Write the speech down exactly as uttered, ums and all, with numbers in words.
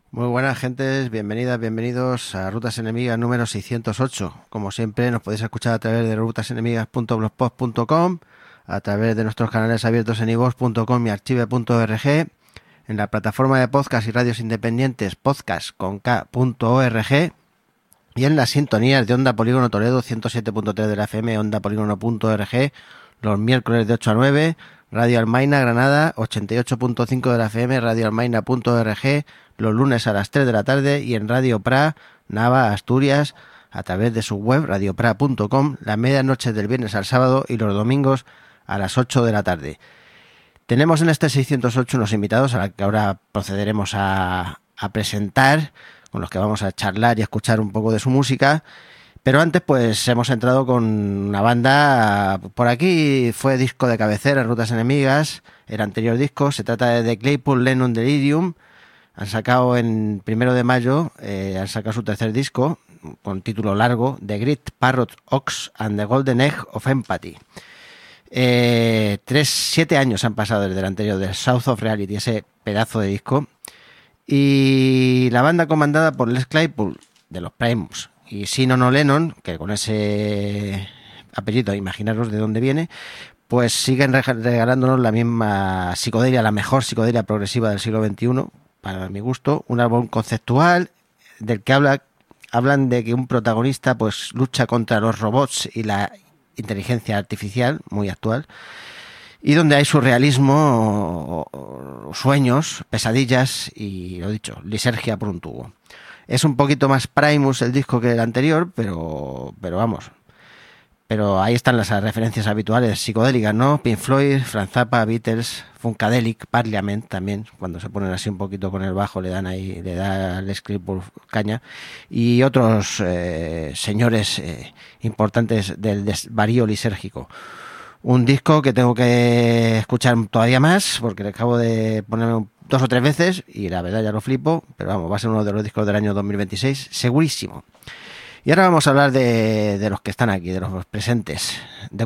Muy buenas gentes, bienvenidas, bienvenidos a Rutas Enemigas número seiscientos ocho. Como siempre nos podéis escuchar a través de rutasenemigas punto blogspot punto com, a través de nuestros canales abiertos en iVoox punto com y archive punto org, en la plataforma de podcast y radios independientes podcast con k punto org y en las sintonías de Onda Polígono Toledo ciento siete punto tres de la F M, onda polígono punto org, los miércoles de ocho a nueve, Radio Almaina Granada ochenta y ocho punto cinco de la F M, radio almaina punto org, los lunes a las tres de la tarde, y en Radio Pra, Nava, Asturias, a través de su web radio pra punto com, las medianoches del viernes al sábado y los domingos a las ocho de la tarde. Tenemos en este seiscientos ocho unos invitados a los que ahora procederemos a, a presentar, con los que vamos a charlar y a escuchar un poco de su música. Pero antes pues hemos entrado con una banda, por aquí fue disco de cabecera, Rutas Enemigas, el anterior disco, se trata de The Claypool Lennon Delirium. Han sacado en primero de mayo, eh, han sacado su tercer disco, con título largo, The Great Parrot Ox and the Golden Egg of Empathy. Eh, tres, siete años han pasado desde el anterior, del South of Reality, ese pedazo de disco. Y la banda comandada por Les Claypool, de los Primus, y Sinono Lennon, que con ese apellido, imaginaros de dónde viene, pues siguen regalándonos la misma psicodelia, la mejor psicodelia progresiva del siglo veintiuno, para mi gusto, un álbum conceptual del que habla, hablan de que un protagonista pues lucha contra los robots y la inteligencia artificial, muy actual, y donde hay surrealismo, sueños, pesadillas y, lo dicho, lisergia por un tubo. Es un poquito más Primus el disco que el anterior, pero, pero vamos. Pero ahí están las referencias habituales psicodélicas, ¿no? Pink Floyd, Frank Zappa, Beatles, Funkadelic, Parliament también, cuando se ponen así un poquito con el bajo, le dan ahí, le da el script por caña. Y otros eh, señores eh, importantes del desvarío lisérgico. Un disco que tengo que escuchar todavía más, porque le acabo de ponerme dos o tres veces y la verdad ya lo flipo, pero vamos, va a ser uno de los discos del año dos mil veintiséis, segurísimo. Y ahora vamos a hablar de, de los que están aquí, de los presentes. The